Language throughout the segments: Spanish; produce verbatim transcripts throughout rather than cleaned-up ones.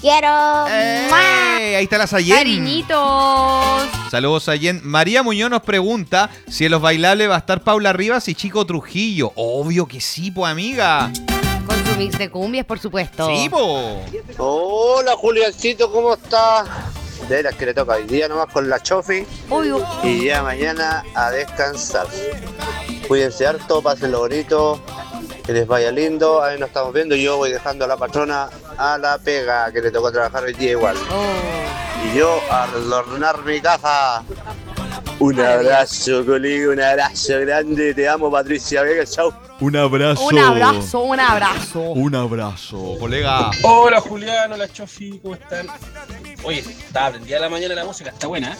quiero. ¡Eh! Ahí está la Sayen. Cariñitos. Saludos, Sayen. María Muñoz nos pregunta si en los bailables va a estar Paula Rivas y Chico Trujillo. Obvio que sí, po, amiga. Con su mix de cumbias, por supuesto. Sí, po. Hola, Juliancito, ¿cómo estás? De las que le toca hoy día nomás con la Chofi. Obvio. Y ya mañana a descansar. Cuídense harto, pásenlo bonito, que les vaya lindo. Ahí nos estamos viendo. Yo voy dejando a la patrona a la pega, que le tocó trabajar hoy día igual. Oh. Y yo a adornar mi casa. Un abrazo, colega, un abrazo grande. Te amo, Patricia Vega. Chau. Un abrazo. Un abrazo, un abrazo. Un abrazo, colega. Hola, Julián, hola, Chofi, ¿cómo están? Oye, estaba prendida la mañana la música, está buena, ¿eh?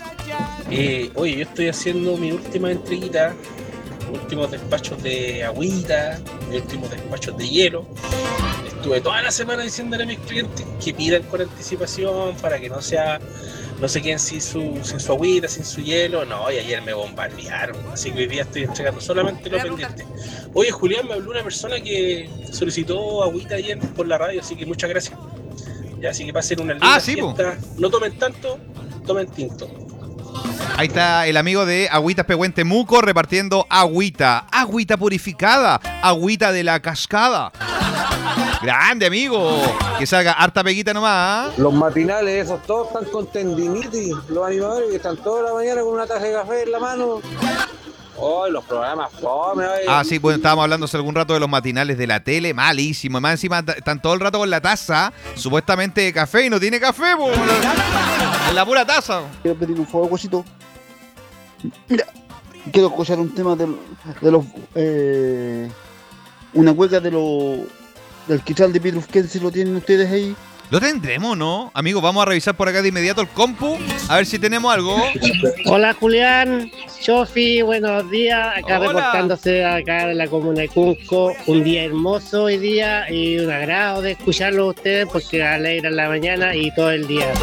Eh, oye, yo estoy haciendo mi última entreguita, últimos despachos de agüita, mis últimos despachos de hielo. Estuve toda la semana diciéndole a mis clientes que pidan con anticipación para que no sea, no se queden sin su, sin su agüita, sin su hielo. No, y ayer me bombardearon, así que hoy día estoy entregando solamente lo pendiente. Oye, Julián, me habló una persona que solicitó agüita ayer por la radio, así que muchas gracias. Ya, así que pasen una linda Ah, sí, fiesta. No tomen tanto, tomen tinto. Ahí está el amigo de Agüitas Pehuente Muco repartiendo agüita. Agüita purificada. Agüita de la cascada. Grande, amigo. Que salga harta peguita nomás. ¿eh? Los matinales, esos todos están con tendinitis. Los animadores que están toda la mañana con una taza de café en la mano. Oh, los programas fome. Ah, sí, bueno, estábamos hablando hace algún rato de los matinales de la tele. Malísimo. Más encima t- están todo el rato con la taza, supuestamente de café, y no tiene café, po. En la pura taza. Quiero pedir un favor, cosito. Mira, quiero escuchar un tema de, de los... Eh, una hueca de los... del quizal de Pitrufquén, si lo tienen ustedes ahí. Lo tendremos, ¿no? Amigos, vamos a revisar por acá de inmediato el compu, a ver si tenemos algo. Hola, Julián, Chofi, buenos días. Acá Hola. reportándose acá de la comuna de Cunco. Un día hermoso hoy día y un agrado de escucharlo a ustedes porque alegran la mañana y todo el día.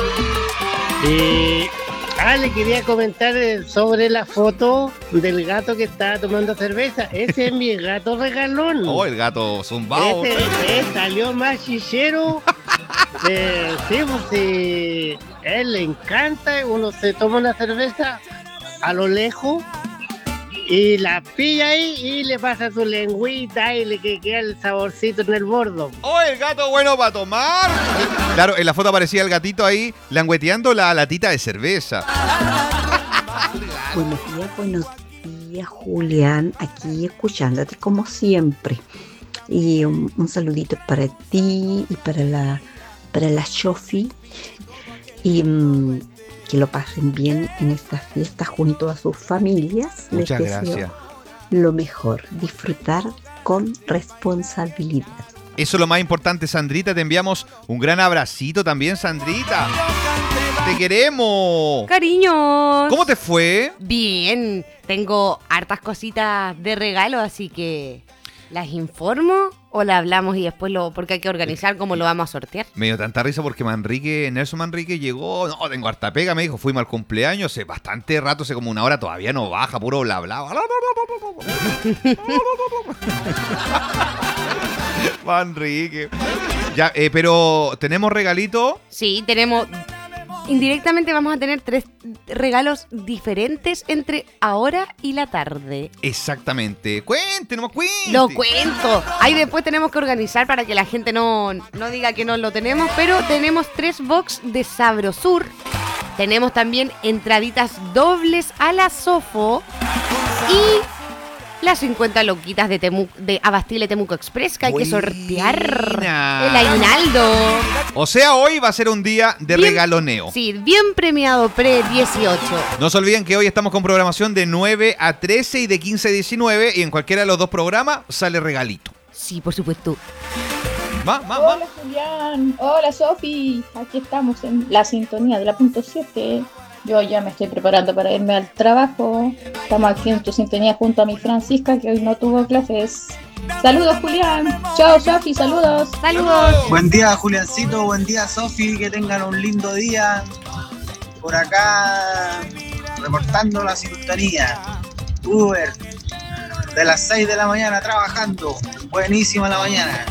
Y ah, le quería comentar eh, sobre la foto del gato que estaba tomando cerveza. Ese es mi gato regalón. Oh, el gato zumbao. Ese, ese salió más chichero. Eh, sí, pues sí, él le encanta, uno se toma una cerveza a lo lejos y la pilla ahí y le pasa su lengüita y le que- queda el saborcito en el bordo. ¡Oh, el gato bueno para tomar! Claro, en la foto aparecía el gatito ahí langueteando la latita de cerveza. Buenos días, buenos días, Julián, aquí escuchándote como siempre. Y un, un saludito para ti y para la para la Chofi. Y mm, que lo pasen bien en estas fiestas junto a sus familias. Muchas Les deseo gracias. lo mejor, disfrutar con responsabilidad. Eso es lo más importante, Sandrita. Te enviamos un gran abracito también, Sandrita. ¡Te queremos! Cariños. ¿Cómo te fue? Bien. Tengo hartas cositas de regalo, así que ¿las informo o la hablamos y después lo... porque hay que organizar cómo lo vamos a sortear? Me dio tanta risa porque Manrique, Nelson Manrique llegó, no, tengo harta pega, me dijo, fuimos al cumpleaños hace bastante rato, hace como una hora, todavía no baja, puro bla bla. Manrique. Ya, eh, pero ¿tenemos regalito? Sí, tenemos... Indirectamente vamos a tener tres regalos diferentes entre ahora y la tarde. Exactamente. Cuente, nomás cuente. Lo cuento. Ahí después tenemos que organizar para que la gente no, no diga que no lo tenemos, pero tenemos tres box de Sabrosur. Tenemos también entraditas dobles a la Sofo y las cincuenta loquitas de, Temu, de Abastile Temuco Express que hay que sortear. El aguinaldo. O sea, hoy va a ser un día de Bien, regaloneo. Sí, bien premiado pre dieciocho. No se olviden que hoy estamos con programación de nueve a trece y de quince a diecinueve y en cualquiera de los dos programas sale regalito. Sí, por supuesto. Va, va, va. Hola Julián, hola Sofi, aquí estamos en la sintonía de la punto siete. Yo ya me estoy preparando para irme al trabajo. Estamos aquí en tu sintonía junto a mi Francisca que hoy no tuvo clases. Saludos Julián, chao Sofi, saludos. Saludos. Buen día Juliancito, buen día Sofi, que tengan un lindo día. Por acá reportando la sintonía. Uber de las seis de la mañana trabajando. Buenísima la mañana.